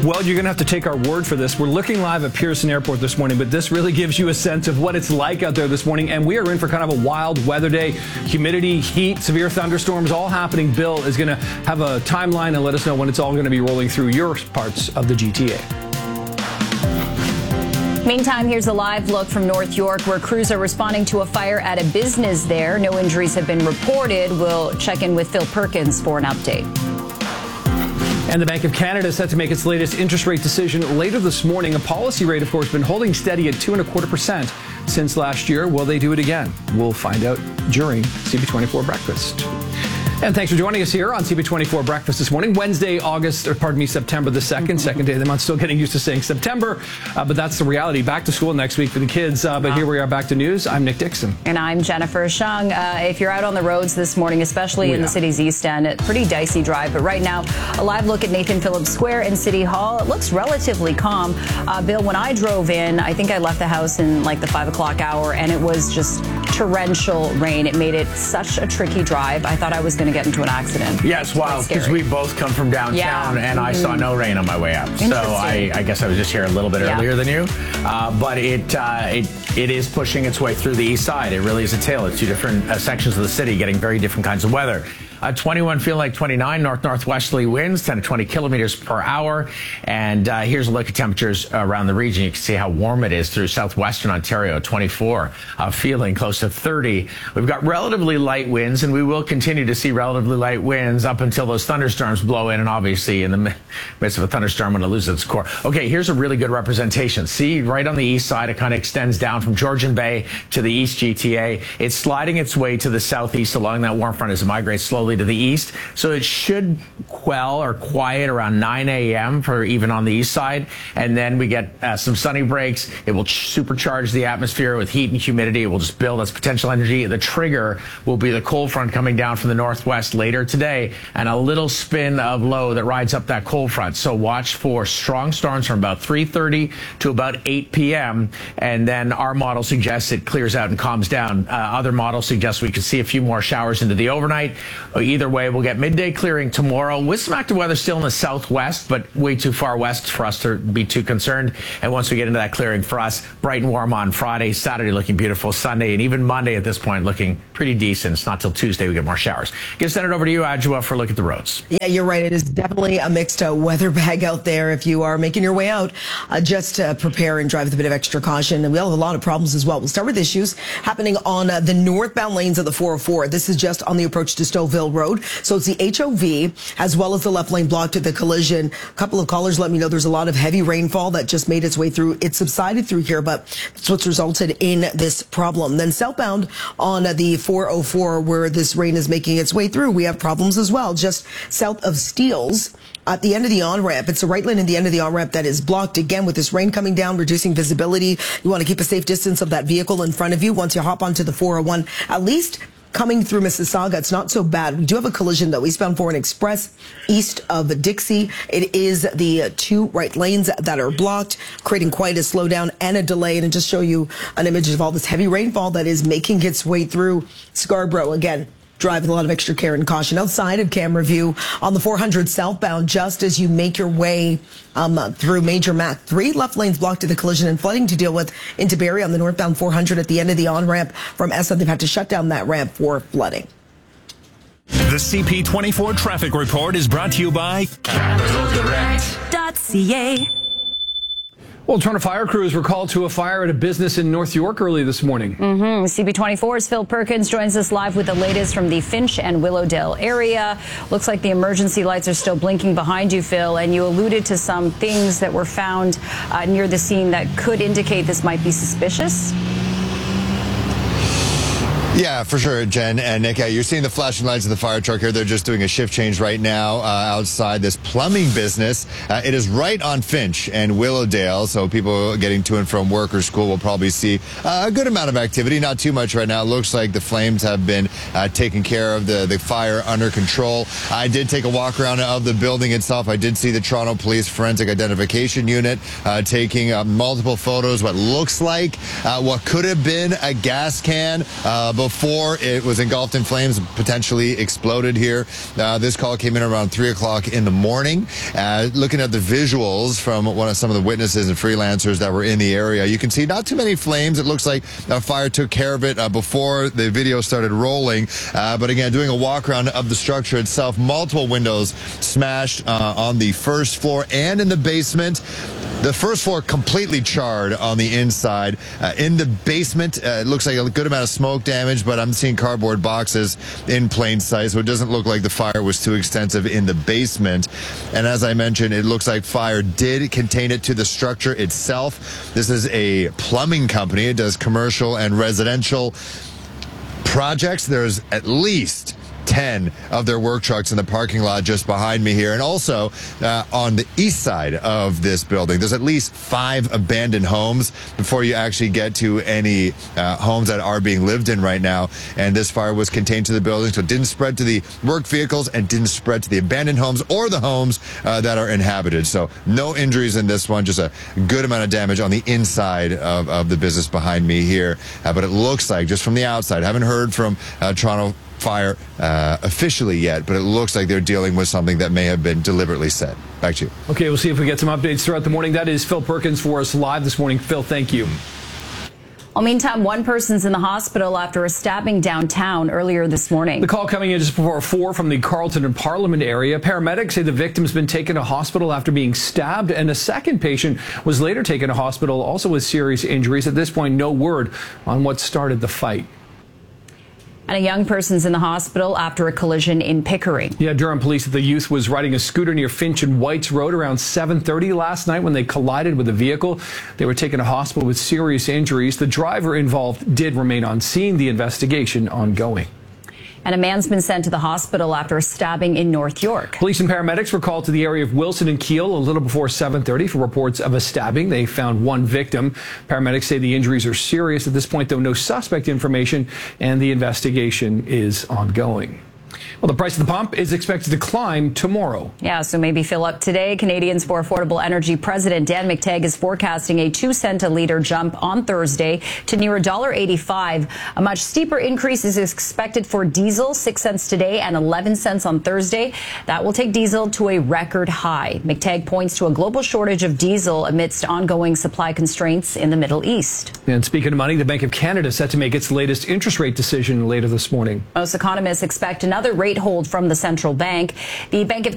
Well, you're going to have to take our word for this. We're looking live at Pearson Airport this morning, but this really gives you a sense of what it's like out there this morning. And we are in for kind of a wild weather day. Humidity, heat, severe thunderstorms, all happening. Bill is going to have a timeline and let us know when it's all going to be rolling through your parts of the GTA. Meantime, here's a live look from North York where crews are responding to a fire at a business there. No injuries have been reported. We'll check in with Phil Perkins for an update. And the Bank of Canada is set to make its latest interest rate decision later this morning. A policy rate, of course, been holding steady at 2.25% since last year. Will they do it again? We'll find out during CP24 Breakfast. And thanks for joining us here on CP24 Breakfast this morning. Wednesday, September the 2nd, second day of the month. Still getting used to saying September, but that's the reality. Back to school next week for the kids. But here we are back to news. I'm Nick Dixon. And I'm Jennifer Shung. If you're out on the roads this morning, especially in the city's East End, a pretty dicey drive. But right now, a live look at Nathan Phillips Square in City Hall. It looks relatively calm. Bill, when I drove in, I think I left the house in like the 5 o'clock hour, and it was just torrential rain. It made it such a tricky drive. I thought I was going to get into an accident. Yes, wow, because we both come from downtown, and I saw no rain on my way up. So I guess I was just here a little bit earlier than you. But it is pushing its way through the east side. It really is a tale. It's two different sections of the city getting very different kinds of weather. 21 feeling like 29, northwesterly winds, 10 to 20 kilometers per hour. And here's a look at temperatures around the region. You can see how warm it is through southwestern Ontario, 24, feeling close to 30. We've got relatively light winds, and we will continue to see relatively light winds up until those thunderstorms blow in. And obviously, in the midst of a thunderstorm, when it loses its core. Okay, here's a really good representation. See, right on the east side, it kind of extends down from Georgian Bay to the East GTA. It's sliding its way to the southeast along that warm front as it migrates slowly to the east. So it should quell or quiet around 9 a.m. for even on the east side. And then we get some sunny breaks. It will supercharge the atmosphere with heat and humidity. It will just build its potential energy. The trigger will be the cold front coming down from the northwest later today and a little spin of low that rides up that cold front. So watch for strong storms from about 3:30 to about 8 p.m. And then our model suggests it clears out and calms down. Other models suggest we could see a few more showers into the overnight. Either way, we'll get midday clearing tomorrow with some active weather still in the southwest, but way too far west for us to be too concerned. And once we get into that clearing for us, bright and warm on Friday, Saturday looking beautiful, Sunday, and even Monday at this point looking pretty decent. It's not till Tuesday we get more showers. Gonna send it over to you, Adjua, for a look at the roads. Yeah, you're right. It is definitely a mixed weather bag out there. If you are making your way out, just prepare and drive with a bit of extra caution. And we have a lot of problems as well. We'll start with issues happening on the northbound lanes of the 404. This is just on the approach to Stouffville Road. So it's the HOV as well as the left lane blocked at the collision. A couple of callers let me know there's a lot of heavy rainfall that just made its way through. It subsided through here, but that's what's resulted in this problem. Then southbound on the 404, where this rain is making its way through, we have problems as well. Just south of Steeles, at the end of the on-ramp. It's the right lane at the end of the on-ramp that is blocked again with this rain coming down, reducing visibility. You want to keep a safe distance of that vehicle in front of you once you hop onto the 401. At least coming through Mississauga, it's not so bad. We do have a collision, though, eastbound 4 and Express, east of Dixie. It is the two right lanes that are blocked, creating quite a slowdown and a delay. And just show you an image of all this heavy rainfall that is making its way through Scarborough. Again, drive with a lot of extra care and caution. Outside of camera view on the 400 southbound, just as you make your way through Major Mac, 3 left lanes blocked to the collision and flooding to deal with into Barrie on the northbound 400 at the end of the on-ramp from Essa. They've had to shut down that ramp for flooding. The CP24 traffic report is brought to you by CapitalDirect.ca. Well, Toronto fire crews were called to a fire at a business in North York early this morning. CP24's Phil Perkins joins us live with the latest from the Finch and Willowdale area. Looks like the emergency lights are still blinking behind you, Phil, and you alluded to some things that were found near the scene that could indicate this might be suspicious. Yeah, for sure, Jen and Nick. You're seeing the flashing lights of the fire truck here. They're just doing a shift change right now outside this plumbing business. It is right on Finch and Willowdale, so people getting to and from work or school will probably see a good amount of activity. Not too much right now. It looks like the flames have been taken care of, the fire under control. I did take a walk around of the building itself. I did see the Toronto Police Forensic Identification Unit taking multiple photos, what looks like what could have been a gas can before it was engulfed in flames, potentially exploded here. This call came in around 3 o'clock in the morning. Looking at the visuals from some of the witnesses and freelancers that were in the area, you can see not too many flames. It looks like a fire took care of it before the video started rolling. But again, doing a walk around of the structure itself, multiple windows smashed on the first floor and in the basement. The first floor completely charred on the inside. In the basement, it looks like a good amount of smoke damage, but I'm seeing cardboard boxes in plain sight, so it doesn't look like the fire was too extensive in the basement. And as I mentioned, it looks like fire did contain it to the structure itself. This is a plumbing company. It does commercial and residential projects. There's at least 10 of their work trucks in the parking lot just behind me here. And also on the east side of this building, there's at least 5 abandoned homes before you actually get to any homes that are being lived in right now. And this fire was contained to the building, so it didn't spread to the work vehicles and didn't spread to the abandoned homes or the homes that are inhabited. So no injuries in this one, just a good amount of damage on the inside of the business behind me here. But it looks like, just from the outside, haven't heard from Toronto Fire officially yet, but it looks like they're dealing with something that may have been deliberately set. Back to you. Okay, we'll see if we get some updates throughout the morning. That is Phil Perkins for us live this morning. Phil, thank you. Well, meantime, one person's in the hospital after a stabbing downtown earlier this morning. The call coming in just before 4 from the Carleton and Parliament area. Paramedics say the victim's been taken to hospital after being stabbed, and a second patient was later taken to hospital also with serious injuries. At this point, no word on what started the fight. And a young person's in the hospital after a collision in Pickering. Yeah, Durham police said the youth was riding a scooter near Finch and Whites Road around 7:30 last night when they collided with a vehicle. They were taken to hospital with serious injuries. The driver involved did remain on scene. The investigation ongoing. And a man's been sent to the hospital after a stabbing in North York. Police and paramedics were called to the area of Wilson and Keele a little before 7:30 for reports of a stabbing. They found one victim. Paramedics say the injuries are serious. At this point, though, no suspect information, and the investigation is ongoing. Well, the price of the pump is expected to climb tomorrow. Yeah, so maybe fill up today. Canadians for Affordable Energy President Dan McTeague is forecasting a 2 cent a litre jump on Thursday to near $1.85. A much steeper increase is expected for diesel, 6 cents today and 11 cents on Thursday. That will take diesel to a record high. McTeague points to a global shortage of diesel amidst ongoing supply constraints in the Middle East. And speaking of money, the Bank of Canada is set to make its latest interest rate decision later this morning. Most economists expect another rate hold from the central bank. The Bank of